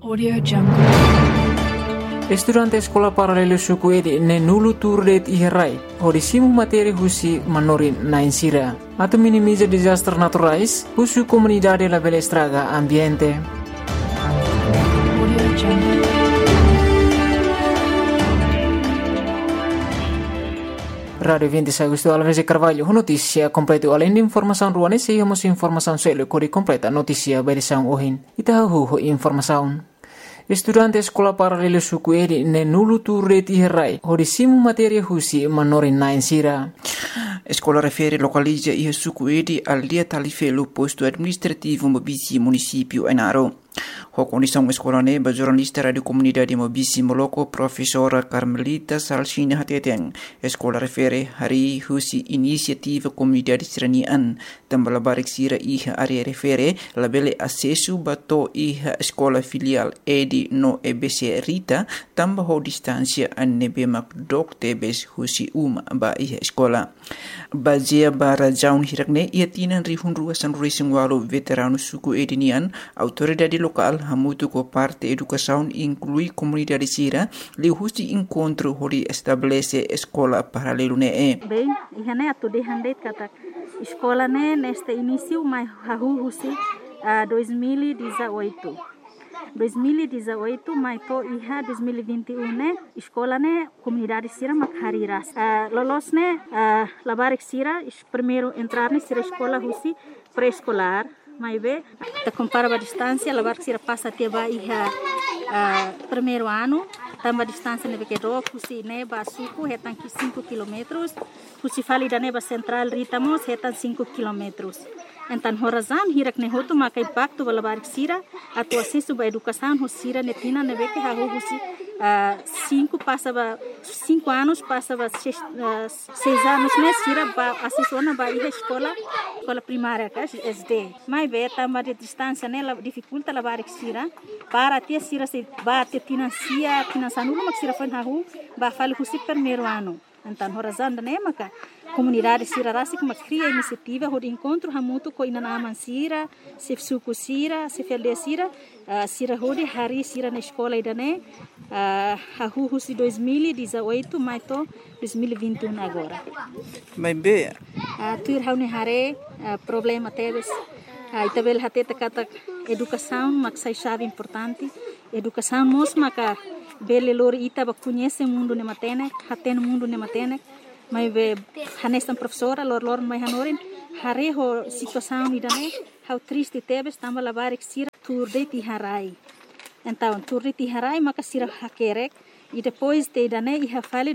Audio Jungle. Estudante sekolah paralelo suku edi ne nulu turdet iherai. Hodisimu materi husi manorin na insira. Atau minimiza disaster naturais, husu comunidade la bela estraga ambiente. Audio Jungle. Radio 26 Agosto Alves de Carvalho, notícia completa além de informação ruane, seguimos informação selo cori completa notícia berição ohin. Itahu informação. Estudante sekolah paralelo suku edi ne nulu turret iherai. Hodisimu materi husi manorin na insira. Escola refere localiza e suku edi al dia talifelo posto administrativo Mobisi município Enaro. A condição escola neba jornalista radio comunidade Mobisi Moloko professora Carmelita Salsina Hateteng. Escola refere hari husi inisiativa comunidade seranian tambah barik sira iha area refere labele acesso bato iha escola filial edi no EBC Rita tambah ho distância anebe mak dok tebes husi ba iha escola. Bazia bara jaun hirakne ia tinan rihun ruasan racing walo veterano suku edinian autoridade local hamutu ko parte educação inclui comunidade sira li husi encontro hori estabelece escola paralelo ne bem ihane atu de handeit kata escola ne neste início mai hahu husi 2018 mai to iha 2021 ne escola ne comunidade sira makhariras lolos ne labarik sira primeiro entrar ne sira escola husi pré-escolar mai be ta compara a distância labarik sira passa até ba iha primeiro ano tamba distância ne bekedo husi ne ba suku hetan 5 km husi falida ne ba central ritamos hetan 5 km. Então, horazan hirak ne hotu maka impacto bala barik sira atu acesso ba educação hosira ne tina ne beke ha husi 5 anos passava 6 anos ne sira ba acesso na ba escola primária ka SD mai be tamba de distância ne la dificulta la barik sira para ter sira se ba te financia nulo mak sira fan ha hu ba fali husi primeiro ano. Então, horazan ne maka comunidade sira rasik mak cria iniciativa hod encontro hamutu ko ina naman sira se suku sira se felde sira sira hodi hari sira na escola idane hahu husi 2018 mai to 2021 agora mai be tuir haune hare problema teves itabel hateta kata educação mak sai chave importante educação mos maka bele lor ita ba conhece mundo ne matene haten mundo ne matene mai be hanestan professora lor mai hanorin hare ho situação idane how triste tebes tamba labarik sira turde ti harai então turde ti harai maka sira hakerek e depois te idane iha fale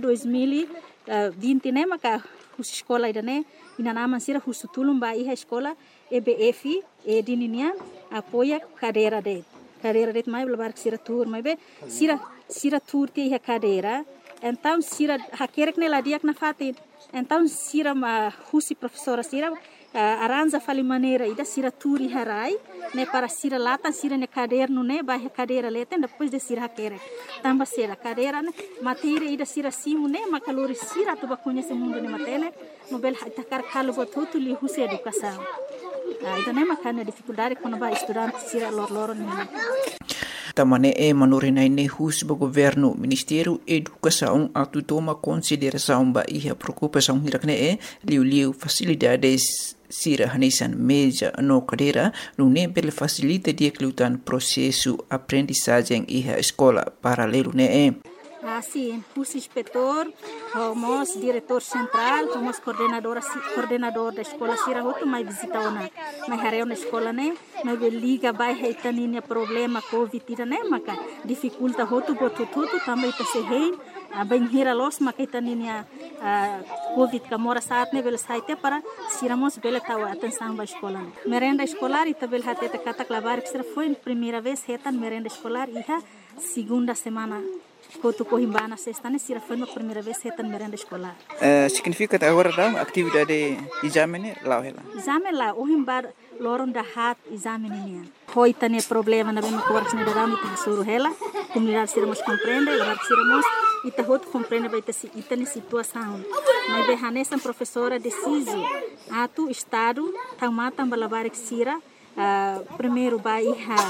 2020 ne maka hus escola idane ina naman sira husutulum ba iha escola EBF e dininian apoia cadeira de mai labarik sira tur mai be sira tur ti iha cadeira. Então sira hakerek ne ladiak na fatin então sira ma husi professora sira aranja fali maneira ida sira turi harai ne para sira lata sira ne caderno ne ba cadeira leten depois de sira hakerek tamba sira cadeira ne matéria ida sira simu ne makalori sira tu ba conhece mundo ne matene nobel takar kalo botutu li husi educação ida ne makana dificuldade quando ba estudante sira lor ne Tamane manorinai ne hus ba governo Ministério Educação atu toma consideração ba iha preocupação hirakne liu facilidades sira hanesan meja no cadeira no ne bel facilita dia klutan processo aprendizagem iha escola paralelo ne Sim, hus inspetor, homos diretor central, homos coordenador da escola sira hotu mai visita ona mai hareu na escola ne mai liga bai heitaninia problema covid ira ne maka dificulta hotu botutu também ta se hein bem hira los maka heitaninia covid kamora saat ne bel saite para siramos bel tawa atenção ba escola merenda escolar ita bel hateta kata klabar sira foi primeira vez hetan merenda escolar iha segunda semana Kotu Cohimbana sexta ne sira foi na primeira vez hetan merenda escolar. Significa agora da atividade exame lá hela. Exame lá o himbar loron da hat exame nian. Hoi tane problema na bem cortes ne darami te suru hela. Comunidade sira mos compreende, agora sira mos ita hot compreende vai ter ita ne situação. Mas be hanesan professora deciso atu estado tamata balabarik sira primeiro vai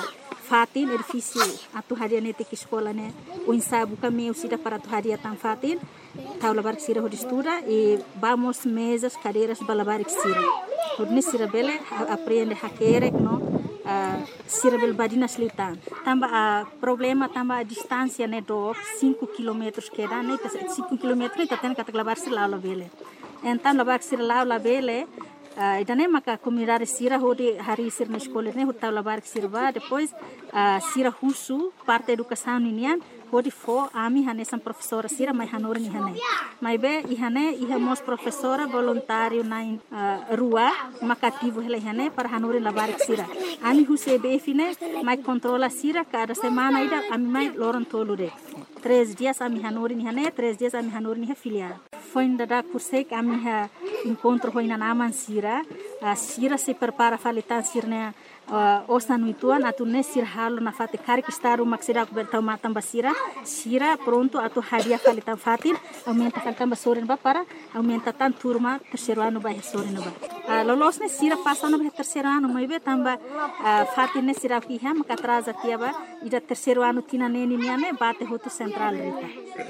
fatin edifício atu haria nete que escola né o ensaio kami usida para atu haria tan fatin taula bar sira ho estuda e vamos mesas cadeiras balabar sira hodne sira bele aprende hakere no sira bel badina slitan tamba problema tamba a distância né do 5 km que dá né 5 km tá tendo que lavar sira lá bele então lavar sira lá bele idane maka comunidade sira hodi hari sir na escola ne hota labar sirva depois sira husu parte educação ninian hodi fo ami hane sam professora sira mai hanor ni hane mai be ihane ihamos professora voluntário na rua makativo hele hane para hanor labar sira ami huse be fine mai controla sira cada semana ida ami mai loron tolude 3 dias ami hanor ni hane 3 dias ami hanor ni filial foi da kursek ami ha encontro foi na naman sira sira se prepara falitan sirna osa nuituan atu ne sir halo na fate kari kistaru maksida ku bertau matam basira sira pronto atu hadiah falitan fatin aumenta falitan basorin ba para aumenta tan turma terceiro ano ba sorin ba lolos ne sira passa no terceiro ano mai be tamba fatin ne sira ki ha maka atrasa tiaba ida terceiro ano tina neni niane bate hotu central rita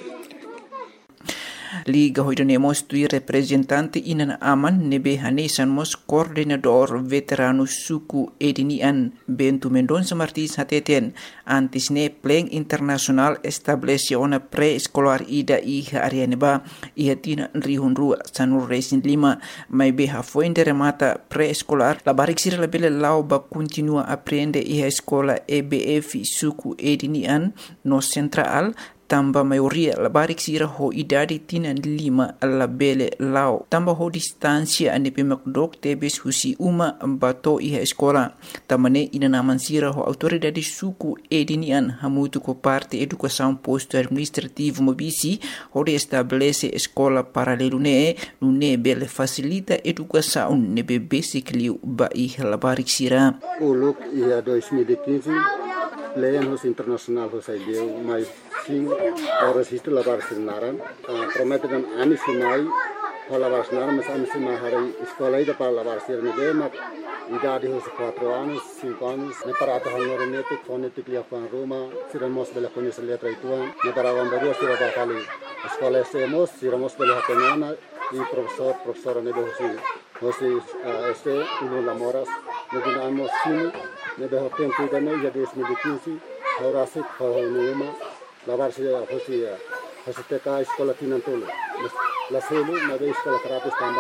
Liga hoidanemos tui representante inan aman nebe hanesan mos coordenador veterano suku edinian Bentu Mendonça Martins hateten antis ne pleng internasional establece ona pre-escolar ida iha arianeba iha tina rihun rua sanur resin 5 mai beha foinde remata pre-escolar la barik sira la bele lau ba continua aprende iha escola EBF suku edinian no central tamba maioria la barik sira ho idadi tina 5 la bele lau tamba ho distancia ane pemakdok tebes husi uma bato iha escola tamane ina naman sira ho autoridade suku edinian hamutu ko parte educação posto administrativo mobisi ho de estabelece escola paralelo ne bele facilita educação ne be basically ba iha la barik sira uluk ia 2015 Leyan hos internasional hos ideu mai sing horas itu labar sinaran promete dan ani sinai labar sinaran mas ani sinai hari sekolah itu para labar sirne de mak idade hos 4 anos 5 anos ne para ata honor netik fonetik lia pan Roma siramos bela conhece letra itu ne para baru sira ba kali sekolah semos siramos bela hatenana e professor ne hosi este uno lamoras ne dinamos sinu ne de tempo da ne ya 2015 ahora se uma lavar se hosi teka escola tinantolo la selu na de escola terapis tamba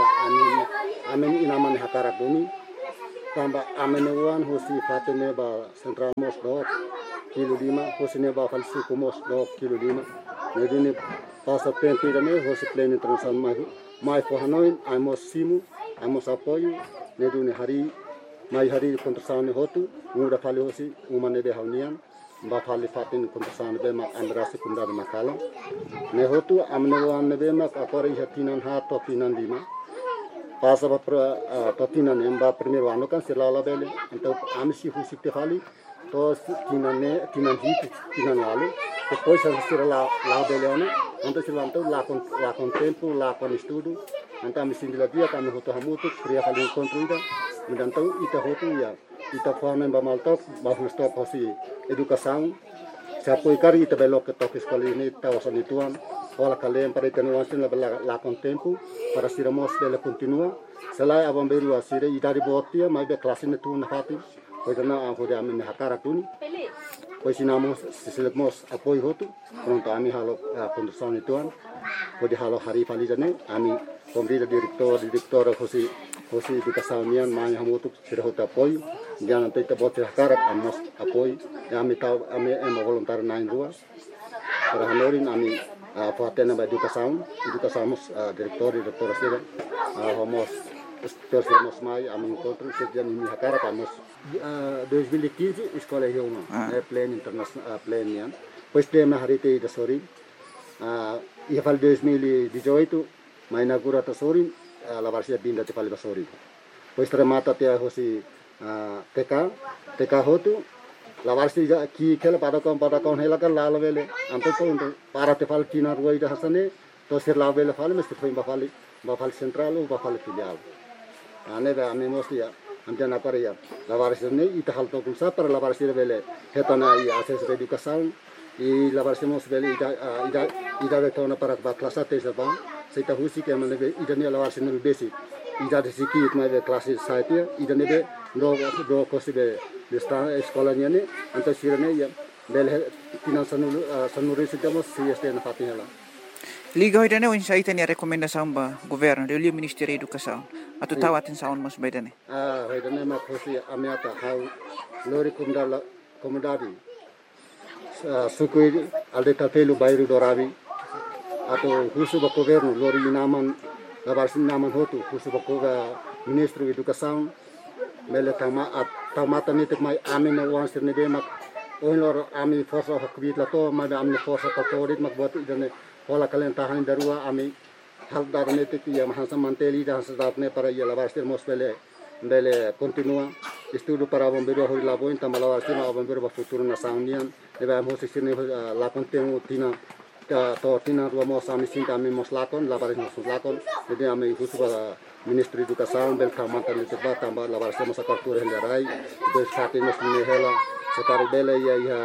amen inaman hakara bumi tamba amen wan hosi fatene ba central mos do kilo 5 hosi ne ba falsi kumos do kilo 5 ne dini passa tempo da ne hosi pleno internacional mai for hanoin amos simu amos apoio ne duni hari mai hari kontrasane hotu muda fali hosi umane de haunian ba fali fatin kontrasane be ma andra sekundar makala ne hotu amne wan be ma akore hatinan ha to tinan 5 pasa ba totinan emba primeiro ano kan silala bele então amsi husi te fali to tinan hit tinan alu depois a la bele ano então silanto la con tempo la con estudo então amsi dila dia kan hotu hamutu kriya fali encontro então ita hotu ya ita forma ba malto ba stop hosi educação se apoiar ita belo que toque escola ini ta osan ituan ola kalian para tenuasin la con tempo para siramos dela continua selai abang beru asire ita di botia mai be klasin tu na hati pois na ho de amen hakara tuni pois sinamos siselemos apoio hotu pronto ami halo condução ituan pode halo hari fali jane ami komrida direktor hosi educação mian mai hamutu sirhota apoio jangan teta bote hakarat amos apoio ami tau ami voluntário na rua para hanorin ami patena ba educação direktor sira homos terus mai ami encontro sedian ini hakarat amos 2015 escola Hioma plan international plan yan pois tema harite da sori ia fal 2018 mai inaugura ta sori la varsia binda te fal basori pois remata te hosi TK hotu la varsia ki kela pada kon hela kan la vele anto to para te fal tina ruai da hasane to sir la vele fal mesti foi ba fal central ba fal filial ane ba ame mosti ya Amjan apa ya lawaris ini ita hal to kunsa para lawaris bele hetana I akses educação I lawaris mos bele ida betona para klasa te sapa seita husi ke mane ida ni lawaris ni basic ida de siki itma be klase saite ida ne be do kosi be sta eskolanya ni anta sirane ya bele tinan sanuri sitamos sieste na fatinela Liga hoy dane unsa itani rekomendasyon ba gobyerno de Ministério da Educação atau tawatin saon mas baydane hoy dane ma kosi amiata how lori komodadi sukui alde tapelu bairu dorabi atau husu ba gobyerno lori naman labarsin naman hotu husu ba Ministro Educação mele tamata nitik mai amin na wansir ne be mak lor ami forsa hakbit la to ma amne forsa katorit mak bot idane Hola kalian tahan darua ami hal darane te ya mahasa manteli dah sedatne para ya labarstir mos bele continua estudo para bombeiro hoi labo inta malabarstir ma bombeiro ba futuro na saunian debe amos sirne la contenu tina to tina rua mos ami sinta ami mos lakon labaris mos lakon debe ami husu ba Ministro Educação bel kamata le teba tamba labarstir mos akartur hendarai des sate mos ne hela sekari bele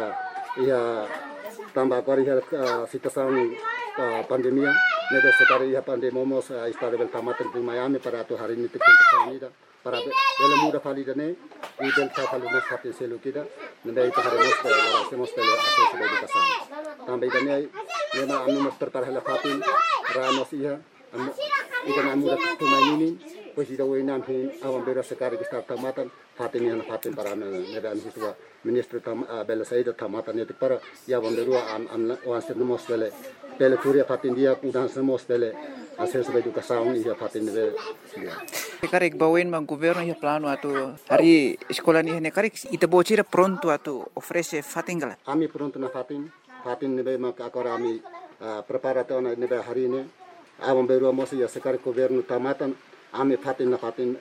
ya tambah kori situação pandemia nebe sekali ya pandemomos istade bel tamatan di Miami para tu hari ini teknik para bele muda validane I bel falu nos fatin selu kita nebe itu hari nos hacemos bele akses educação tambah idane nema anu nos tertarhela fatin ramos iya idane muda tumainin pues ida wenam hin awam bera sekali kita tamatan fatin yang fatin para nebe anu situa Ministro bele saida tamatan itu para ya bomberua wansir nos bele Turia fatin dia udah semos bele akses educação ia fatin bele Karek bawin mang gobyerno ya plano atau hari sekolah ni hene karek ita bocira pronto atau ofrece fatin gala ami pronto na fatin nebe mak akora ami preparato na nebe hari ini awam beru mos ya sekar gobyerno tamatan ami fatin na fatin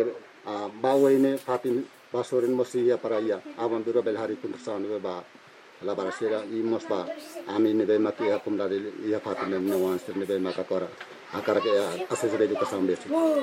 bawin fatin basorin mos ya para ya awam beru bel hari pun nebe ba la barasira I mos ba ami nebe mak ya kumdari ya fatin ne wansir nebe mak akora akara ke akses educação besi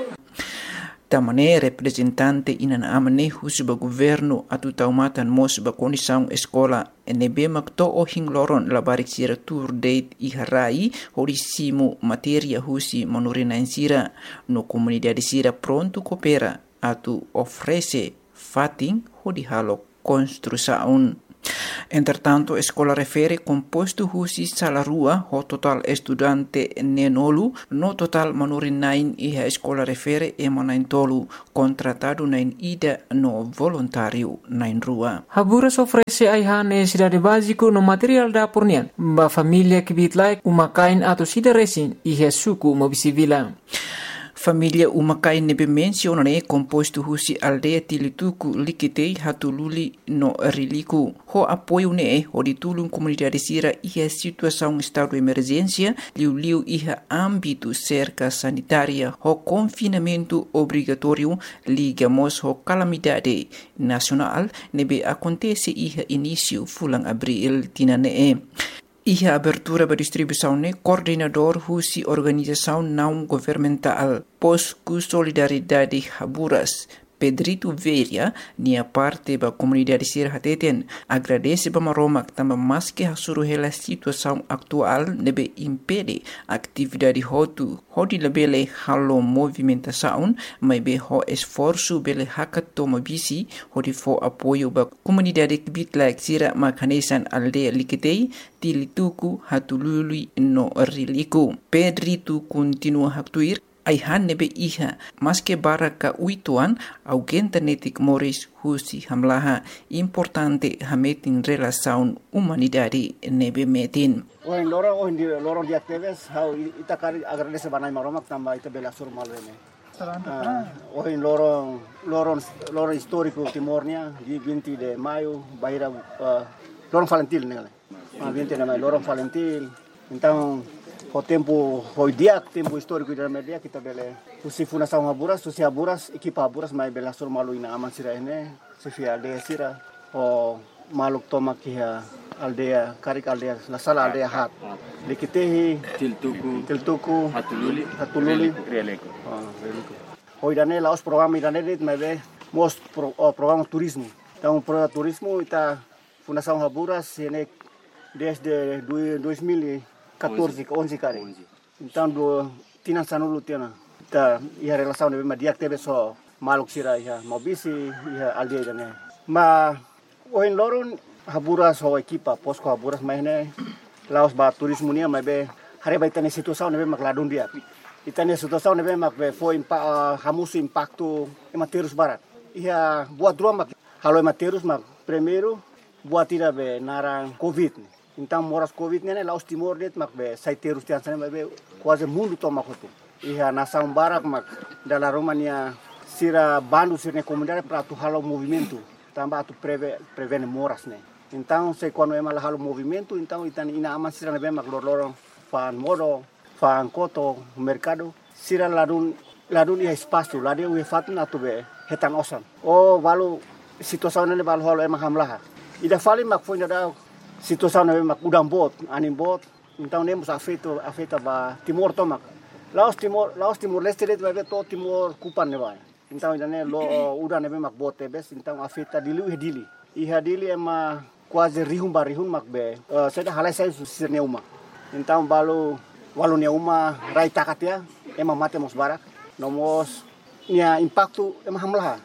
Tamane representante inan amane husuba governo atu taumatan mos ba condição escola nebe makto ohing loron labarik sira tour date iharai horisimo materia husi monorina insira no comunidade sira pronto coopera atu ofrece fatin hodihalo construção. Entretanto, escola refere composto husi salarua ho total estudante nenolu no total manurin nain iha escola refere emanain tolu contratado nain ida no voluntário nain rua. Haburas ofrece aiha necessidade básico no material da pornian ba família que bitlai umakain atau sida resin iha suku mobisivila. Família umakai nebe mencionane composto husi aldeia tilituku likitei hatululi no riliku. Ho apoio ne ho ditulung comunidade sira iha situação estado de emergência liu iha âmbito cerca sanitária ho confinamento obrigatório ligamos ho calamidade nacional nebe acontece iha início fulang abril tinane. Iha abertura ba distribuição ne coordenador husi organização não governamental Posku Solidariedade Haburas Pedrito Veria nia parte ba comunidade sir hateten agradece ba maromak tamba maske hasuru hela situação atual nebe impede atividade hotu hodi lebele halo movimentação mai be ho esforço bele hakatoma bisi hodi fo apoio ba comunidade bitlak sira makanesan aldeia likitei tilituku hatulului no riliku Pedrito continua haktuir Aihan nebe iha maske baraka uituan augenta netik moris husi hamlaha importante hametin relação humanidade nebe metin. Oin loro di aktives how itakari agradece banai maromak tamba ita bela surmal rene. Oin loro histórico Timornia di 20 de maio baira loro Valentil nele. 20 de maio loro Valentil. Então o tempo tempo histórico da media kita bele usi fundação Haburas usi Haburas equipa Haburas mai bela sur malu ina aman sira ene sifia aldea sira o maluk toma kia aldea karik aldea la sala aldea hat likitehi tiltuku hatululi releko hoidane laos program idane dit mai be programa turismo. Então, o programa turismo está Fundação Haburas desde 2014, 11 cara. Então, do Tina Sanulu Tina, tá e a relação de dia teve só maluk sira ia mobisi ia aldeia né. Mas o em Loron Haburas o equipa Posco Haburas mais né. Laos ba turismo nia mas be hari ba itane situação ne be mak ladun dia. Itane situação ne be mak be foi hamusu impacto ematerus barat. Ia buat dua mak halo ematerus mak primeiro buat tira be narang covid. Então moras covid né Laos Timor det mak be saiterus tian sana be quase mundo toma kotu. Ia nação barak mak dalam Romania sira bandu sira comunidade para tu halo movimento. Tambah tu prevene moras né. Então, se quando é mal halo movimento, então itan ina aman sira nebe mak lorong fan modo, fan koto, mercado, sira ladun ia espaço, ladun ia fatun atu be hetan osan. Oh, valu situação nele valu halo emang hamlah. Ida fali mak foi da situação nebe mak udang bot, anin bot. Então nemos afeta ba Timor tomak. Laos Timor Leste det vai to Timor kupan ne vai. Então ida ne lo udang nebe mak bot tebes, então afeta dili. Iha dili ema quase rihun mak be. Saya halai saya sir neuma. Então walu neuma rai takatia ema mate mos barak. Nomos nia impacto ema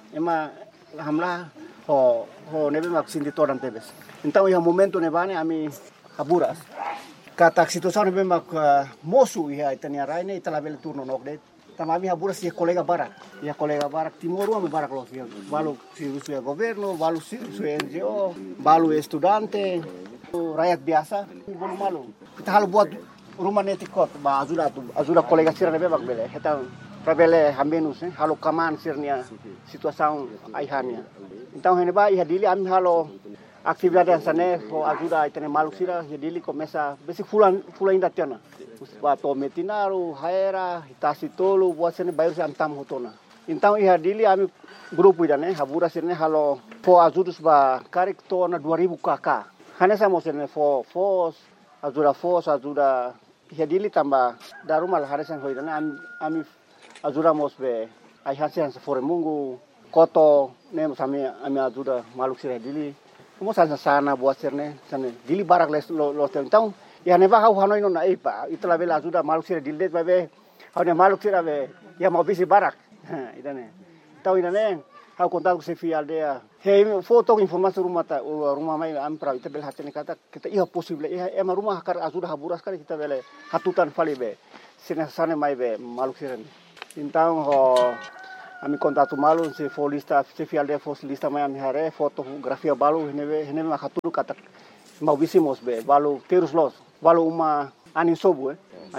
hamlah ho nebe mak sindi toran tebes. Então iha momento nebane ami Haburas. Kata situação nebe mak mosu iha itania rai ne italabel turno nokde. Tamami Haburas ia colega barak Timor me barak los balu si governo, balu si NGO, balu estudante, rakyat biasa, bolu malu. Kita halu buat rumah netikot, ba ajuda colega sira nebe bak bele. Kita prabele hamenus halu kaman sirnia situação aihania. Então hene ba ia dili ami halu atividade sane ho ajuda itene malu sira ia dili começa besi fulan ainda tiana. Bato metinaru, haera, itasi tolu, buat sini bayar si antam hotona. Então ia dili ami grupo ida né, Haburas sini halo fo ajudus ba karik tona 2000 kk. Hanya sama sini fo ajuda ia dili tambah darumal harisan hoida né ami ajuda mos be ai hasian fore mungu koto né ami ajuda maluk sira dili. Mo sana buat sini sana dili barak lo então ya neva hau hanoi nona eipa itla bela ajuda maluk sira dildet babe hau ne maluk sira be ya mau bisi barak idane tau idane hau kontak ku sefi aldea he foto informasi rumah mai am pra ita bel hatene kata kita iya possible ema rumah kar ajuda Haburas kar kita bele hatutan fali be sina sane mai be maluk sira então ho ami kontak malu se folista sefi aldea folista mai am hare fotografia balu hene ma haturu kata mau bisi mos be balu terus los balu uma anin sobu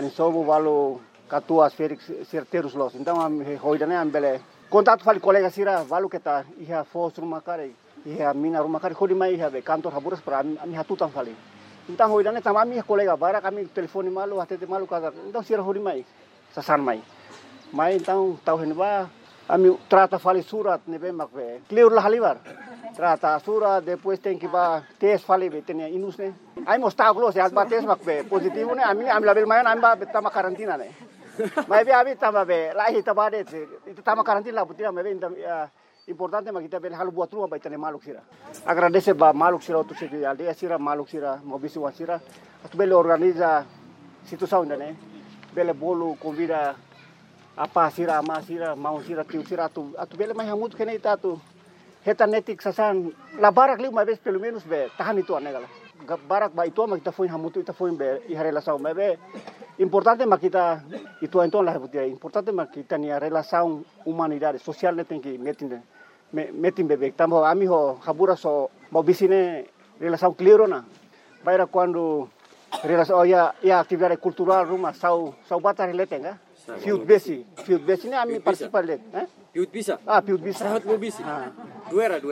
balu katua Felix terus los então hoidane ambele contato fali colega sira balu kita iha fos rumah kare iha mina rumah kare khodi mai iha be kantor Haburas para ami hatutan fali então hoidane tama ami colega bara kami telefoni malu hatete malu kata então sira hodi mai sasan mai então tau henba ami trata fali surat nebe makbe clear lah halibar trata surat depois tem que ba test fali be tenia inus ne ai mostau close as ba test makbe positivo ne ami label mayan ami ba tama karantina ne mai be abi tama be lahi tabade itu tama karantina butia me be importante makita be halu buat rumah ba tenia maluk sira agradece ba maluk sira tu segi aldea sira maluk sira mobisi wasira atu bele organiza situação ne bele bolu convida apa sira ama sira mau sira tiu sira atu bele mai hamut kene itatu hetanetik sasan la barak lima vez pelo menos be tahan itu anegala barak ba itu makita foi hamutu ita foi be i relação be importante makita itu então la butia importante makita ni relação humanidade social ne tem que metin bebek tambo ami ho Haburas so mau bisine relação clear na baira quando relação ya atividade cultural rumah sau bata relate nga Field base ni ami participar let Field bisa Sahat mo bisi duera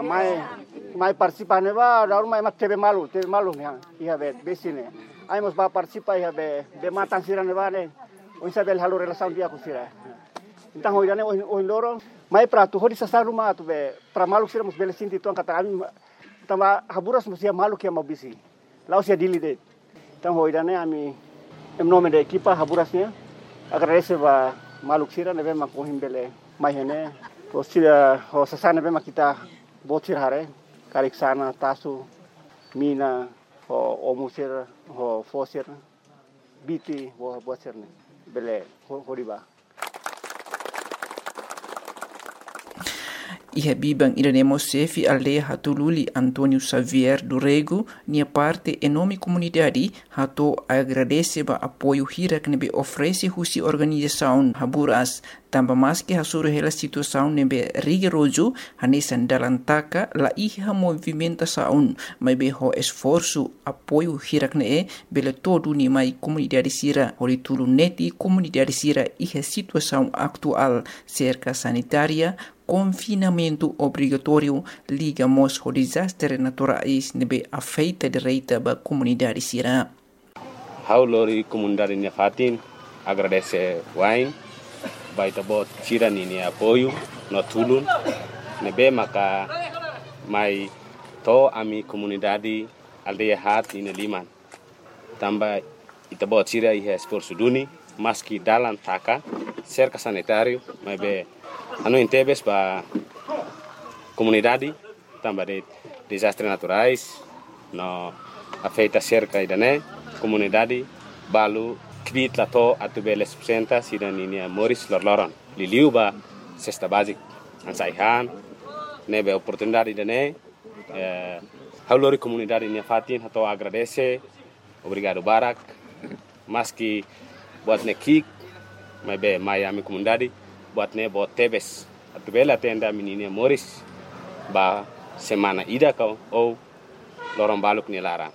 mai participar ne ba daur mai mak tebe malu nya ia be base ne ai mos ba participar ia be matan sira ne ba ne o isabel halo relação dia ku sira então hoidane o loro mai prato hodi sa rumah tu be pra malu sira mos bele sinti tuan kata ami tama Haburas mos ia malu que mau bisi laos ia dili de então hoidane ami em nome da equipa Haburasnya agradece ba maluk sira nebe makohim bele mai hene Sila ho sasana be makita botsir hare karik sana tasu mina ho omusir ho fosir biti ho botsir ne bele ho riba. Iha bibang iranemo sefi aldeia hatululi Antônio Xavier do Rego, nia parte enorme comunidade hato agradece ba apoio hirak nebe oferece husi organização Haburas, tambah mais que hasuru hela situação nebe rigoroso hanesan dalam taka la iha movimentação, mas be ho esforço apoio hirak ne bela todo ni mai comunidade sira, hori tulu neti comunidade sira iha situação atual cerca sanitária, confinamento obrigatório, ligamos ao desastre naturais nebe afeita direita ba comunidade sira. Haulori comunidade Nefatin agradece wain baita bot sira ni apoio no tulun nebe maka mai to ami comunidade aldeia hat in Liman tambah ita bot sira ihe esforço duni maski dalam taka cerca sanitário mas be anu intebes ba comunidade tambah de desastre naturais no afeita cerca idane comunidade balu kvit lato atu bele subsenta sidan ini Moris lorloron liliu ba cesta basic ansaihan nebe oportunidade idane haulori comunidade Nefatin hato agradece obrigado barak maski buat nekik mas be Miami comunidade buat ne bot tebes atu bela tenda menina Moris ba semana ida kau ou lorong baluk ni larang.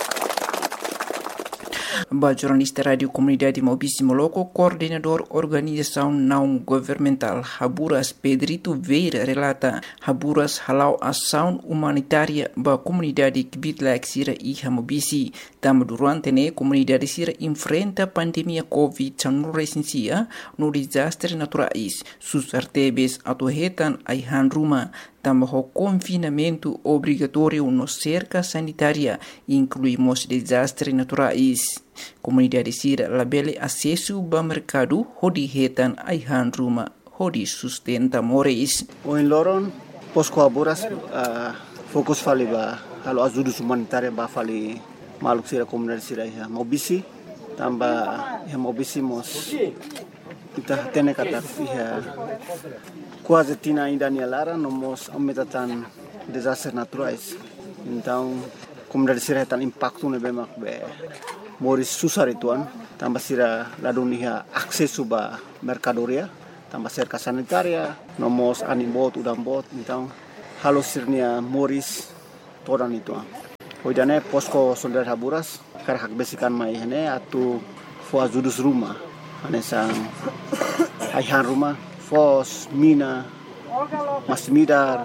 Ba jornalista Radio Comunidade Maubici Moloco, coordenador organização não governamental Haburas Pedrito Veira relata Haburas halau ação humanitária ba comunidade Kibitlaik Sira e Maubici. Tam durante ne comunidade Sira enfrenta pandemia COVID-19 no desastre naturais, sus artebes atuhetan aihan rumah. Tambah confinamento obrigatório no cerca sanitária, incluímos desastres naturais. Comunidade sira labele acesso ao mercado, hodi hetan aihan rumah, hodi sustenta moris. O em Loron, posko Haburas fokus fali ba halo azudus humanitária ba fali maluk sira comunidade sira ya Maubici, tambah ya Maubici mos kita tene kata ya quase tina ainda ni lara nomos aumentatan desastres naturais. Então, comunidade sira tan impacto ne bemak be moris susar ituan tambah sira ladun niha akses ba mercadoria tambah cerca sanitaria nomos animbot udang bot então halo sirnia moris todan ituan. Hoidane posko solidar Haburas kar hak besikan mai hene atu fo azudus rumah anesang aihan rumah fos, mina, masmidar,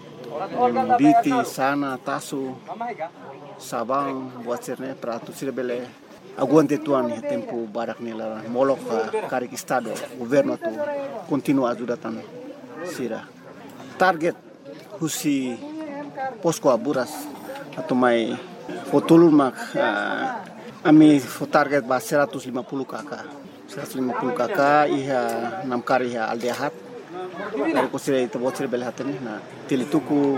biti, sana, tasu, sabang, buat sirne, peratu sira bele aguante tuan ya tempo barak nila molok karik estado, governo tu continua ajudatan sira. Target husi posko Haburas atau mai fotulun mak ami target ba 150 kakak. 150 kakak iha 6 kari iha aldehat dari kusira itu buat sira belhatani na tilituku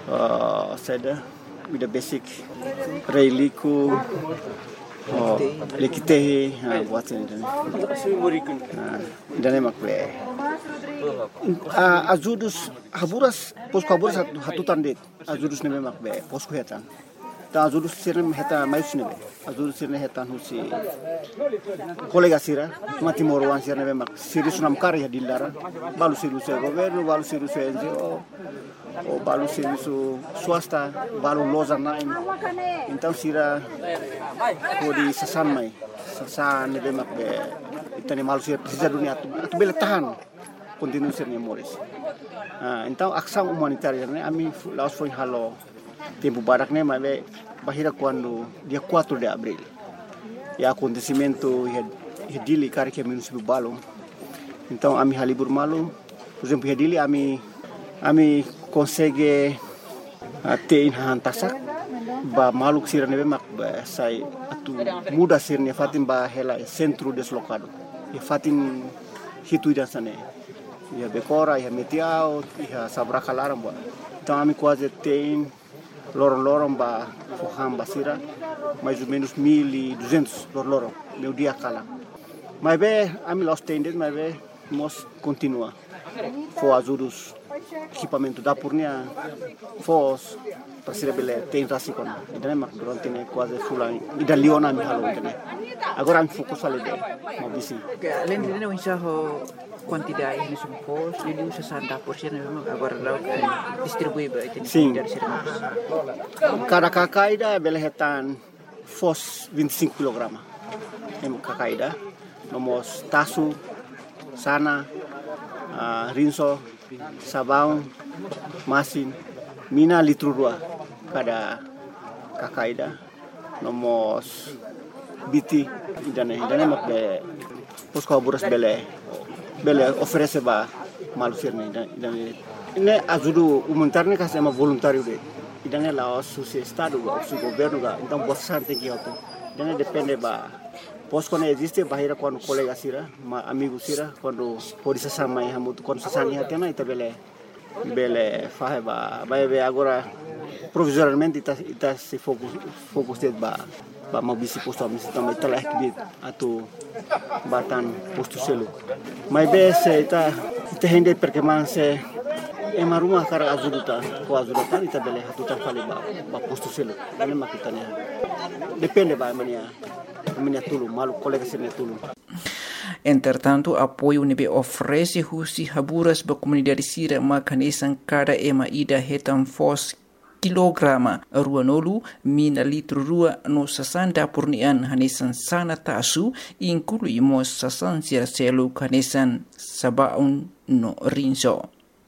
seda with the basic reiliku lekitehi buat sira dan makle azudus Haburas posko Haburas hatutan det azudus neme makbe posko hetan ta azudus sira heta mayus nebe azudus sira hetan husi kolega sira mati morwan sira nebe mak siri sunam kari ya dilara balu siru se governo balu siru se NGO o balu siru su swasta balu loza nain então sira kodi sasan mai sasan nebe mak be itani malu sira precisa dunia atu bele tahan continue sira ni moris então ação humanitária ne ami laos foi halo tempo barak ne mas bahira quando dia 4 de abril e acontecimento hedili kari que município Balong. Então ami halibur malu, por exemplo hedili ami consegue ter hantasak ba maluk sira nebe mak ba sai atu muda sirne fatin ba hela centro deslocado e fatin hitu dan sane Ia Becora, ia Metiao, ia Sabracalaram, então a quase tem lorong-lorong ba Fuham Basira, mais ou menos 1.200 lorong meu dia cala. Mas bem, a mim los tendes, mas bem, nós continua. For ajudos equipamento da Purnia, fos para ser bele tem rasicon. E daí mas durante né quase fulan. E da Leona me halo né. Agora me fokus ali deh, mau bisi. Além de não enxergar quantidade de supos, ele usa 60% memang agora laut distribui berarti dari Sirmas. Cada kakaida bele hetan fos 25 kg. Em kakaida, nomos tasu, sana, rinso, sabão, masin, mina litro dua cada kakaida, nomos biti idane mak be pos kaburas bele oferece ba malusir ne idane ne ajudu humanitário ka sama voluntário de idane la o estado o governo ga então bastante que auto idane depende ba pos quando existe bahira quando colega sira ma amigo sira quando pode se sama e hamutu quando se sani hatena ita bele fahe ba be agora provisoriamente ita se fokus ba mau bisi posto a misi também telah kibit atau batan posto selo. Mas bese ita hende perkembangan se ema rumah kara azuduta ko azuduta ita bele hatuta fale ba posto selo. Ini makitanya. Depende ba mania tulu malu colega sene tulu. Entretanto, apoio nebe oferece husi haburas ba comunidade sira makanesan cada ema ida hetan fos kilograma ruanolu mina litro rua no sasanda purnian hanesan sana tasu inclui mos sasan selu hanesan sabaun no rinso.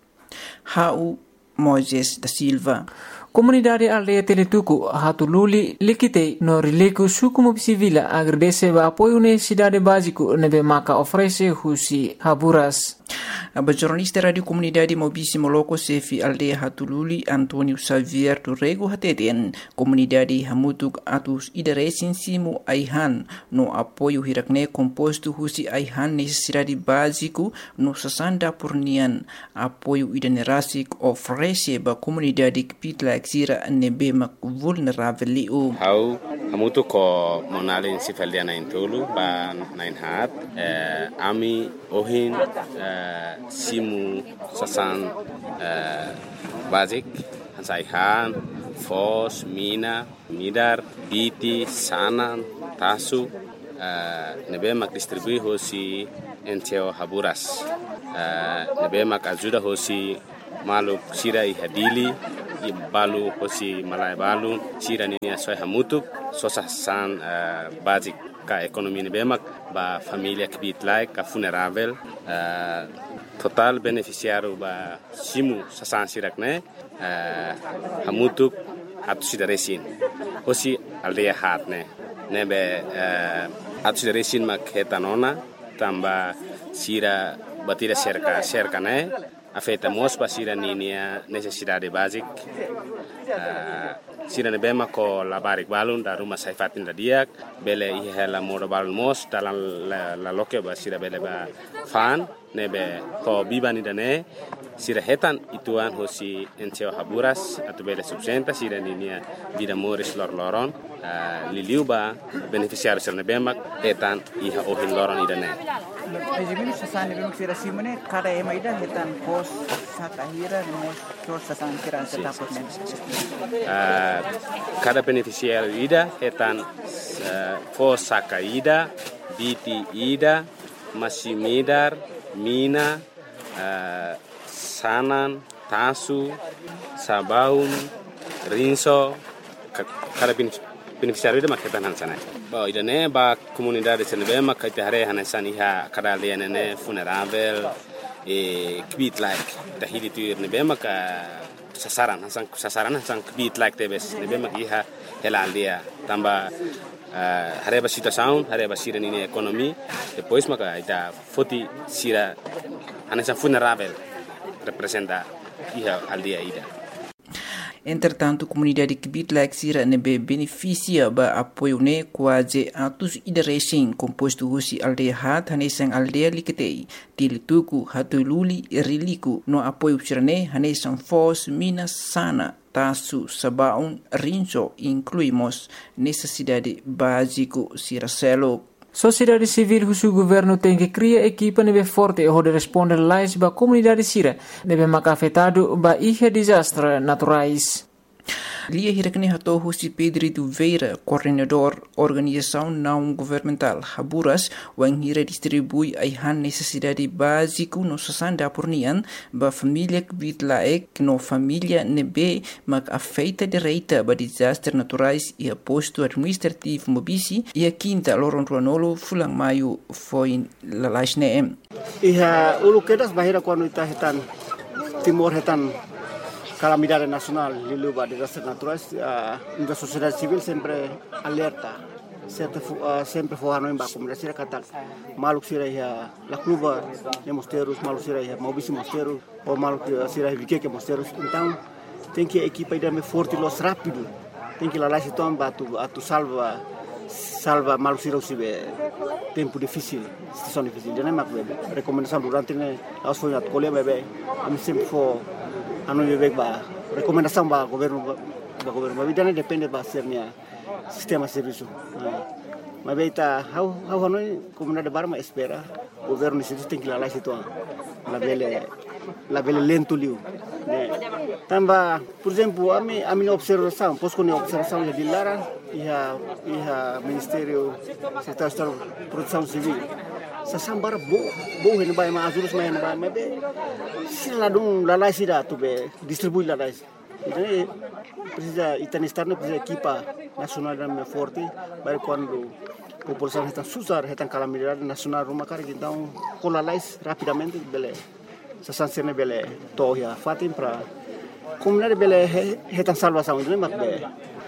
Hau Moises da Silva. Comunidade aldeia Teletuku hatululi likite no rileku suku mobisivila agradece ba apoio necessidade básico nebe maka oferece husi haburas. A jornalista Radio Comunidade Mobisi Moloko Sefi Aldeia Hatululi Antonio Xavier Turrego Hateten Comunidade Hamutuk Atus Idaresin Simu Aihan no apoio hirakne composto husi Aihan necessidade básico no sasanda purnian apoio idanerasik oferece ba comunidade kpitla exira nebe mak vulnerável liu. Hau hamutuk ko monalin sifaldiana intulu ba nain hat ami ohin simu sasan basic hansaihan fos mina midar biti sanan tasu nebe mak distribui hosi enteo haburas nebe mak ajuda hosi maluk sira ihadili balu hosi malai balu sira nini asoi hamutuk sosasan basic ka ekonomi nebe mak ba familia kibit like ka funerável total beneficiário ba simu sasan sirakne hamutuk atu sidaresin hosi aldeia hatne nebe atu sidaresin mak hetanona tamba sira batira cerca ne afetamos pa sira ninia necessidade basic sira nebe mak ko labarik balun da rumah saifatin da diak bele ihela modo balun mos dalam la loke ba sira bele ba fan nebe ko bibani dane sira hetan ituan hosi enteo haburas atau bele subsenta sira ninia vida moris loron liliu ba beneficiário sira nebe mak hetan iha ohin loron idane. Ejimini sasani bemuk sira simone kada ema ida hetan pos sakahira mos sos sasan kira setaput men. Cada beneficiário ida hetan pos sakaida biti ida masimidar mina sanan tasu sabaun rinso kada beneficiário ida maketan hansana ba idane ba comunidade senebe makate hare hanesan iha kada lianene funerável kbit like tahili tu nebe maka sasaran hasan kbit like tebes nebe mak iha helaldia tamba hare ba situação hare ba sira nini ekonomi depois maka ita foti sira hanesan funerável representa iha aldia ida. Entretanto, a comunidade que Bitlak Sira nebe beneficia ba apoio ne quase atos idarecem composto husi aldeia hat hanesang aldeia liketei tilituku hatululi riliku no apoio sirane hanesang fos minas sana tasu sabaun rinso incluímos necessidade básico Siracelo. Sociedade civil husu governo tem que criar equipa nebe forte e hode responder lais ba comunidade sira nebe maka afetado ba ihe desastre naturais. Lia hirakne hato husi Pedro Veira, coordenador organização não governamental Haburas, wang hira distribui aihan necessidade básico no sasanda pornian ba família Bitlaek no família nebe mak afeita direita ba desastre naturais e aposto administrativo mobisi e a quinta loron ruanolo fulang maio foi lalasne. Iha ulu kedas bahira quando ita hetan timor hetan calamidade nacional liluba desastres naturais, a sociedade civil sempre alerta, sempre forrando em baixo, como disse a Catar, maluco será a cluba de mosteiros, maluco será a mobíssimo mosteiro, ou maluco será a viqueque mosteiros. Então tem que a equipa ir forte e rápido, tem que lá se tomba tu salva maluco será o tempo difícil, situação difícil. Já nem mais bebe. Recomendação durante as foi na colher bebe, a mim sempre for anu bebek ba recomendação ba governo mas não depende ba sernya sistema serviço mas beita how hanoi comunidade barma espera governo isso tem que lá situ la bele lento liu tamba por exemplo a minha observação posso ne observação de Lara e ministério setor de produção civil sasambara bo hen bay ma azulus ma hen bay ma be sila dum la lai sida tu be distribui la lai então precisa itani estarno precisa equipa nacional da forte para quando a população está susar está calamidade nacional uma cara então com la lai rapidamente bele sasansene bele toya fatim para comunidade bele está salvação então mas be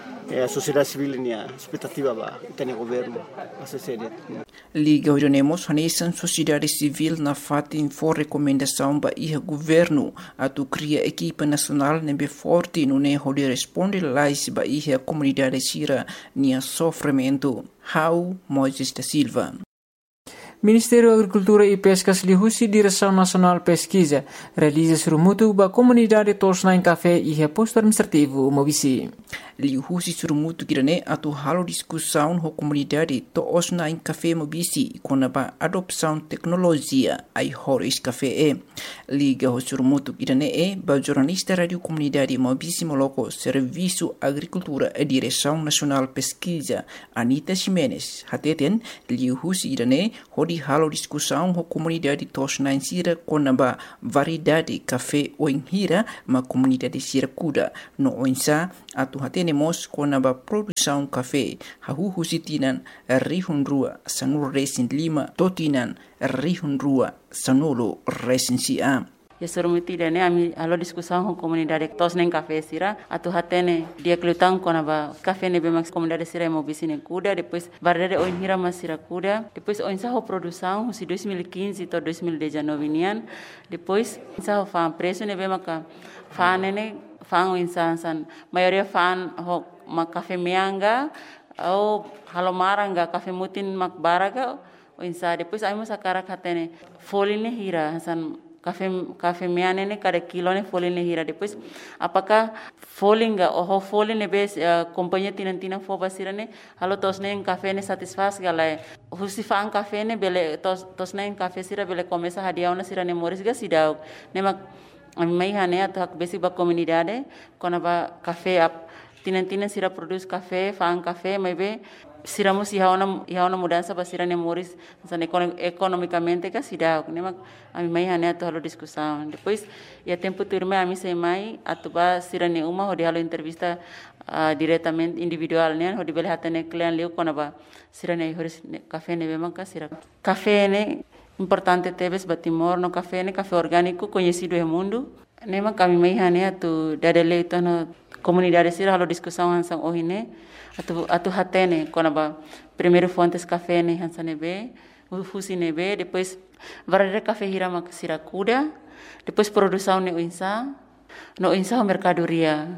a sociedade civil nia expectativa ba itani governo a sede Liga Orionemos hanesan sociedade civil na fatin for recomendação ba iha governo atu cria equipa nacional nebe forte no ne hode responde lais ba iha comunidade sira nia sofrimento. How Moises da Silva. Ministério da Agricultura e Pescas lihusi Direção Nacional Pesquisa realiza surumutu ba comunidade tosna em café e reposto administrativo mobisi. Lihusi surumutu kirane atu halo discussão ho comunidade tosna em café mobisi com a adopção tecnologia ai horis café liga ho surumutu kirane ba jornalista radio comunidade mobisi moloko serviço agricultura e Direção Nacional Pesquisa Anita Ximenes hateten lihusi kirane hodi halo discussão ho comunidade tosna em sira com a variedade café o hira ma comunidade sira kuda no oinsa atu tenemos com a produção café hahuhu sitinan rihun rua sanur resin lima totinan rihun rua sanolo resin sia. Ya surumuti dene ami alo discussão com comunidade tos nem café sira atu hatene dia klutang com a café ne bemax comunidade sira mobisine kuda depois barrere o hira masira kuda depois o ensaho produção si 2015 to 2019 nian depois ensaho fa preço ne bemaka fa nene fan insan maioria fan ho mak café meanga ou halomaranga café mutin mak baraga o insa depois ai musa cara katene foline hira san café meane ne cada kilo ne foline hira depois apakah folinga o foline bes companhia tinantina fo basirane halo tosne café ne satisfaz galai husifan café ne bele tosne café sira bele começa hadiauna sira ne moris ga sidau ne mak mai hane atu hak besi ba comunidade kona ba café ap tinan sira produz café fan café mai be siramos ihaona mudança ba sira ne moris san economicamente ka sida ne mak ami mai hane atu halo discussão depois ia tempo turma ami sei mai atu ba sira ne uma hodi halo entrevista diretamente individual ne hodi bele hatane client leu kona ba sira ne horis café ne be mak sira café ne importante teves batimor no café orgânico conhecido no mundo nema kami mai hane atu dadele itu no comunidade sira halo discussão hansang ohine atu hatene konaba primeiro fontes café ne hansane be fusi ne be depois varare café hira mak sira kuda depois produção ne no insa mercadoria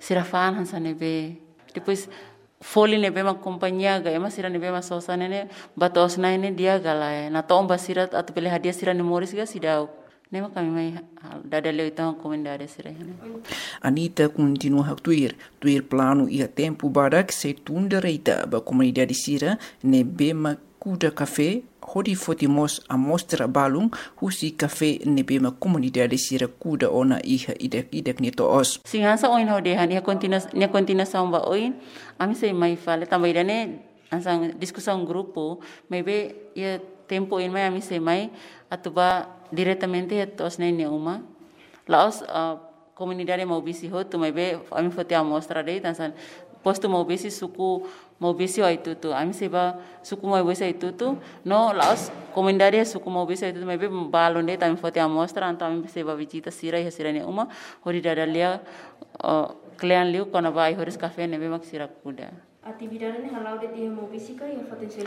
sirafaan hansa nebe. Depois foli nebe mak companhia ga ema sira nebe ma sosa nene batos na ini dia galai. Na tomba sira atau pilih hadiah sira ni Morris ga sidau. Nema kami mai dadaleu itang komendare sira hene. Anita continua a tuir plano ia tempo barak se tunda reita ba comunidade sira nebe ma kuda café hodi fotimos a mostra balung husi café nebe ma comunidade sira kuda ona iha idek ni toos. Singansa oin hodehan ia continua samba oin ami sei mai fale tambah dane ansang discussão grupo maybe ia tempo in mai ami sei mai atuba diretamente tos nene uma laos comunidade maubisi ho tu maybe ami fote a mostra dei tansan posto maubisi suku maubisi itu tu ami seba suku maubisi itu tu no laos comunidade suku maubisi itu maybe balon dei tami fote a mostra anto ami seba visita sira ne uma hori dadalia klean liu kona vai horis cafe nebe mak sira kuda. Atividade ni halau de dia maubisi ka ia potensial.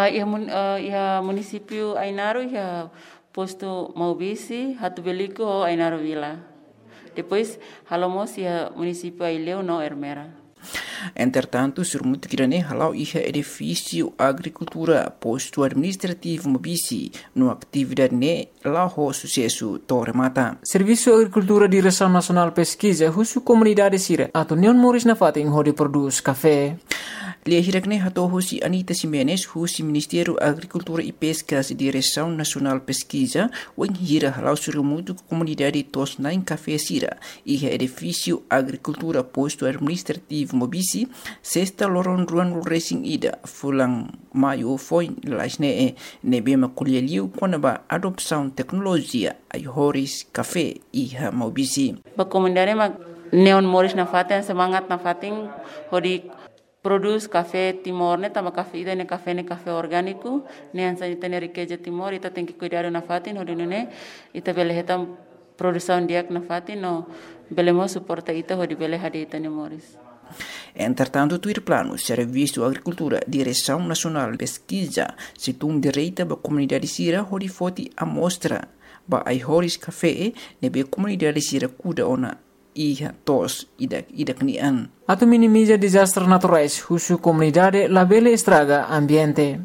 Ia município Ainaro ia posto maubisi hatu beliko Ainaro Vila. Depois halomos ia município Aileu no Ermera. Entretanto, surmuto kirane halau iha edifício agricultura posto administrativo mobisi no atividade ne lao sucesso torremata. Serviço Agricultura Direção Nacional Pesquisa husu comunidade sira atau Neon Morris na fating hodi produz café. Lia hirakne hato husi Anita Simenes husi Ministério Agricultura e Pescas Direção Nacional Pesquisa wen hira halau surmuto comunidade tos nain café sira iha edifício agricultura posto administrativo mobisi sexta loron ruan racing ida fulang maio foi lasne nebe makuleliu konaba adopção tecnologia ai horis café iha mobisi. Ba comunidade mak Neon Morris na faten semangat na fating hodi produz café Timor ne tama café ida ne café orgânico ne ansa ita ne riqueza Timor ita tem que cuidar na fatin hodi ne ita bele hetam produção diak na fatin no belemo suporta ita hodi bele hadi ita ne Morris. Entretanto, tuir plano Serviço Agricultura Direção Nacional Pesquisa situng direita ba comunidade sira hodi foti amostra ba ai horis café nebe comunidade sira kuda ona iha tos idak nian. Atau minimiza desastres naturais husu comunidade labele estraga ambiente.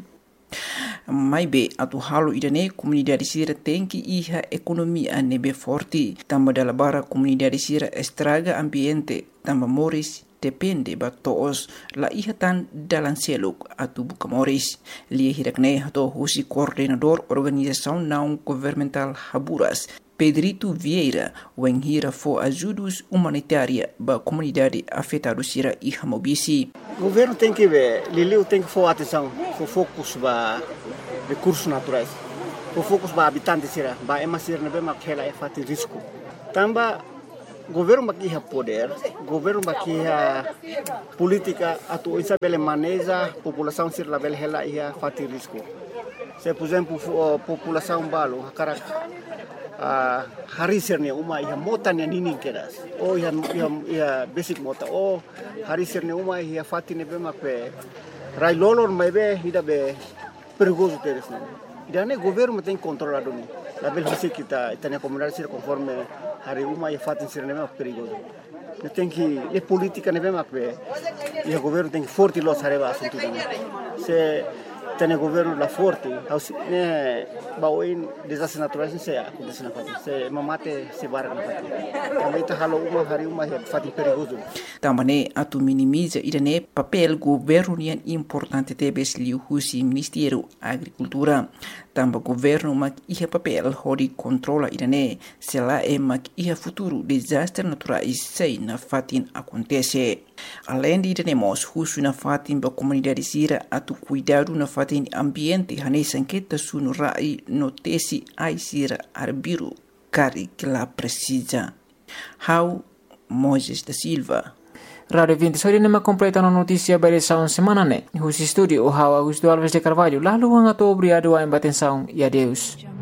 Mai be atu halu idane comunidade sira tem que iha economia nebe forte tamba dalabara comunidade sira estraga ambiente tamba Morris depende ba toos la iha tan dalan seluk atu buka Morris lia hirakne hato husi coordenador organização não governamental Haburas Pedrito Vieira wen hira fo ajudos humanitária ba comunidade afetada sira iha mobisi. O governo tem que ver, Liliu tem que for atenção, for focus ba recursos naturais, for focus ba habitantes sira, ba ema sira nebe makhela e fati risco. Tamba governo makiha poder, governo makiha política atu isa bele maneja população sira label hela ia fati risco. Se por exemplo população balo hakarak hari sirne uma ia mota ne nini keras o ia basic mota o hari sirne uma ia fati ne bema pe rai lolor mebe ida be perigoso teres ne ida ne governo tem controlado ne la bel hisi kita itania comunidade sir conforme hari uma ia fati sirne bema perigoso ne tem que le politica ne bema pe ia governo tem forte los areva assunto ne se tem governo la forte ne baoin desastres naturais se acontece na fati se mamate se barra na fati também tá halo uma hari uma fati perigoso também atu minimiza idane papel governo nian importante tebes liu husi Ministério Agricultura tamba governo mak iha papel hodi controla idane se la mak iha futuro desastre naturais sei na fatin acontece. Além de idane husu na fatin ba comunidade sira atu cuidado na fatin ambiente hane sanqueta sunu rai notesi ai sira arbiru cari que la precisa. How Moises da Silva. Radio 20 nema completa na notícia barisaun semana ne. Husi studio o How Augusto Alves de Carvalho. Lalu hanga to obrigado a embatenção e adeus.